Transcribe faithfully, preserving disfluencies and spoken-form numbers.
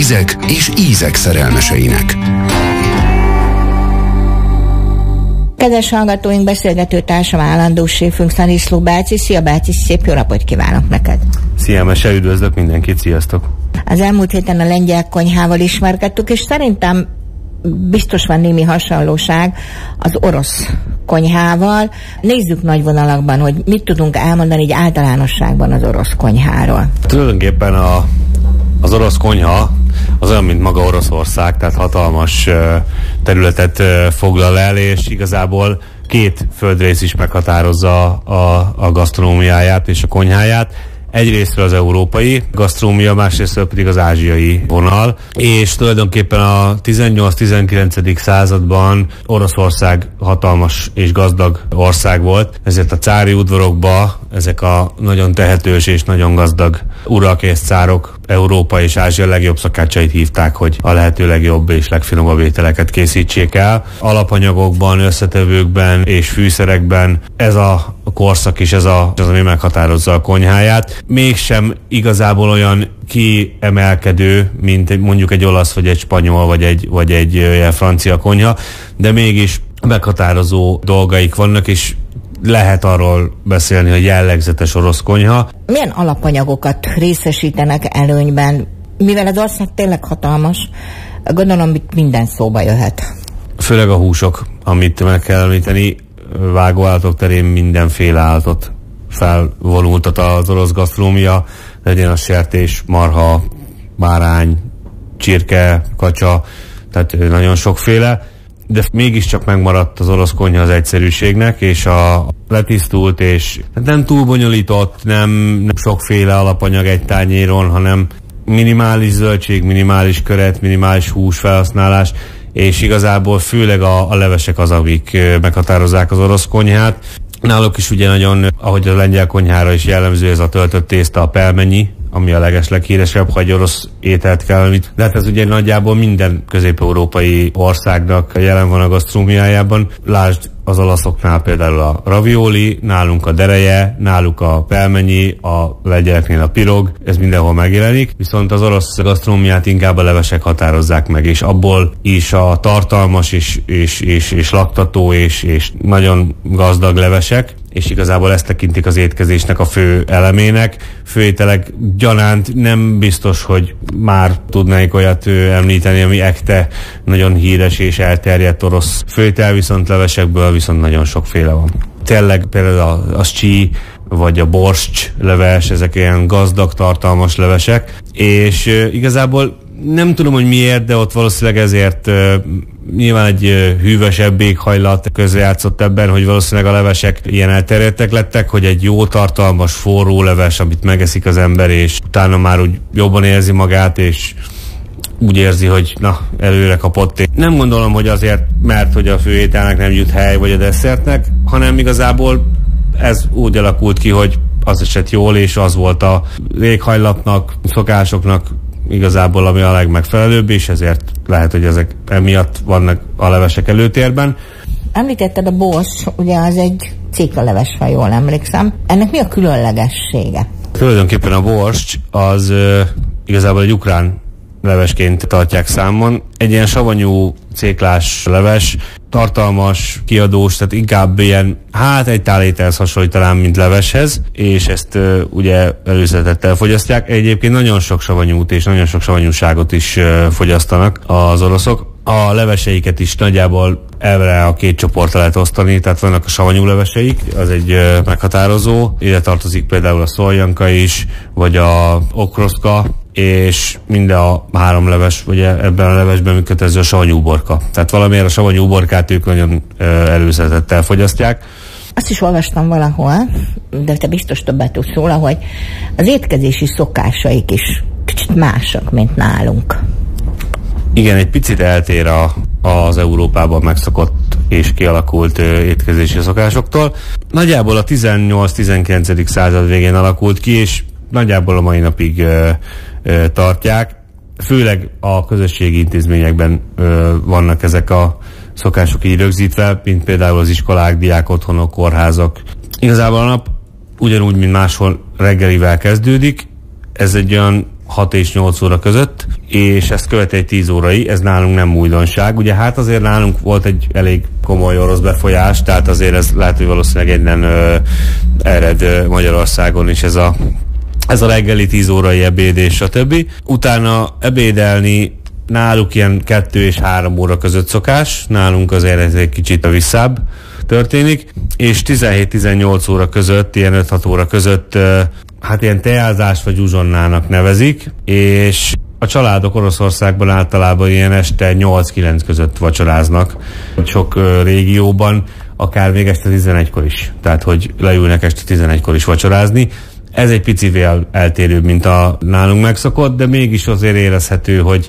Vizek és ízek szerelmeseinek. Kedves hallgatóink, beszélgető társam, állandó séfünk Szaniszló bácsi. Szia bácsi, szép jó napot kívánok neked! Szia Mese, üdvözlök mindenkit, sziasztok! Az elmúlt héten a lengyel konyhával ismerkedtük, és szerintem biztos van némi hasonlóság az orosz konyhával. Nézzük nagy vonalakban, hogy mit tudunk elmondani így általánosságban az orosz konyháról. Tulajdonképpen a, az orosz konyha az olyan, mint maga Oroszország, tehát hatalmas területet foglal el, és igazából két földrész is meghatározza a, a gasztronómiáját és a konyháját. Egyrésztről az európai gasztronómia, másrésztről pedig az ázsiai vonal, és tulajdonképpen a tizennyolc-tizenkilencedik században Oroszország hatalmas és gazdag ország volt, ezért a cári udvarokba ezek a nagyon tehetős és nagyon gazdag urak és cárok Európa és Ázsia legjobb szakácsait hívták, hogy a lehető legjobb és legfinomabb ételeket készítsék el. Alapanyagokban, összetevőkben és fűszerekben ez a korszak is ez a, az, ami meghatározza a konyháját. Mégsem igazából olyan kiemelkedő, mint mondjuk egy olasz, vagy egy spanyol, vagy egy, vagy egy ilyen francia konyha, de mégis meghatározó dolgaik vannak, és lehet arról beszélni, hogy jellegzetes orosz konyha. Milyen alapanyagokat részesítenek előnyben? Mivel az ország tényleg hatalmas, gondolom, itt minden szóba jöhet. Főleg a húsok, amit meg kell említeni, vágóállatok terén mindenféle állatot felvonultat az orosz gasztronómia, legyen a sertés, marha, bárány, csirke, kacsa, tehát nagyon sokféle, de mégiscsak megmaradt az orosz konyha az egyszerűségnek, és a letisztult, és nem túl bonyolított, nem, nem sokféle alapanyag egy tányéron, hanem minimális zöldség, minimális köret, minimális hús felhasználás, és igazából főleg a, a levesek az, amik meghatározzák az orosz konyhát. Náluk is ugye nagyon, ahogy a lengyel konyhára is jellemző, ez a töltött tészta, a pelmenyi, ami a legesleghíresebb, ha egy orosz ételt kell említ. De hát ez ugye nagyjából minden közép-európai országnak jelen van a gasztronómiájában. Lásd az olaszoknál például a ravioli, nálunk a dereje, náluk a pelmenyi, a lengyeleknél a pirog, ez mindenhol megjelenik, viszont az orosz gasztronómiát inkább a levesek határozzák meg, és abból is a tartalmas és, és, és, és laktató és, és nagyon gazdag levesek, és igazából ezt tekintik az étkezésnek a fő elemének. Főételek gyanánt nem biztos, hogy már tudnáik olyat említeni, ami ekte nagyon híres és elterjedt orosz főétel, viszont levesekből viszont nagyon sokféle van. Tényleg például a, a csí, vagy a borscs leves, ezek ilyen gazdag, tartalmas levesek, és uh, igazából nem tudom, hogy miért, de ott valószínűleg ezért uh, nyilván egy uh, hűvösebb éghajlat közrejátszott ebben, hogy valószínűleg a levesek ilyen elterjedtek lettek, hogy egy jó tartalmas, forró leves, amit megeszik az ember, és utána már úgy jobban érzi magát, és úgy érzi, hogy na, előre kapott. Nem gondolom, hogy azért, mert hogy a főételnek nem jut hely, vagy a desszertnek, hanem igazából ez úgy alakult ki, hogy az esett jól, és az volt a éghajlatnak, szokásoknak igazából ami a legmegfelelőbb, és ezért lehet, hogy ezek emiatt vannak a levesek előtérben. Említetted a borsz, ugye az egy ciklaleves, ha jól emlékszem. Ennek mi a különlegessége? Tulajdonképpen a borscs az uh, igazából egy ukrán levesként tartják számon. Egy ilyen savanyú céklás leves, tartalmas, kiadós, tehát inkább ilyen, hát egy tálételhez hasonlít talán, mint leveshez, és ezt uh, ugye előszeretettel fogyasztják. Egyébként nagyon sok savanyút és nagyon sok savanyúságot is uh, fogyasztanak az oroszok. A leveseiket is nagyjából elve a két csoportra lehet osztani, tehát vannak a savanyú leveseik, az egy uh, meghatározó, ide tartozik például a szoljanka is, vagy a okroszka, és minden a három leves, ugye ebben a levesben működő a savanyú uborka. Tehát valamiért a savanyú uborkát ők nagyon uh, előszeretettel fogyasztják. Azt is olvastam valahol, de te biztos többet tudsz róla, hogy az étkezési szokásaik is kicsit másak, mint nálunk. Igen, egy picit eltér a, az Európában megszokott és kialakult ö, étkezési szokásoktól. Nagyjából a tizennyolc-tizenkilencedik század végén alakult ki, és nagyjából a mai napig ö, ö, tartják. Főleg a közösségi intézményekben ö, vannak ezek a szokások így rögzítve, mint például az iskolák, diákotthonok, kórházak. Igazából a nap ugyanúgy, mint máshol reggelivel kezdődik. Ez egy olyan hat és nyolc óra között, és ezt követi egy tíz órai, ez nálunk nem újdonság. Ugye hát azért nálunk volt egy elég komoly orosz befolyás, tehát azért ez lehet, hogy valószínűleg innen ö, ered ö, Magyarországon is ez a, ez a reggeli tíz órai ebéd és stb. Utána ebédelni náluk ilyen kettő és három óra között szokás, nálunk azért ez egy kicsit visszább történik, és tizenhét-tizennyolc óra között, ilyen öt-hat óra között hát ilyen teázás vagy uzsonnának nevezik, és a családok Oroszországban általában ilyen este nyolc-kilenc között vacsoráznak. Sok uh, régióban akár még este tizenegykor is. Tehát, hogy leülnek este tizenegykor is vacsorázni. Ez egy picivel eltérőbb, mint a nálunk megszokott, de mégis azért érezhető, hogy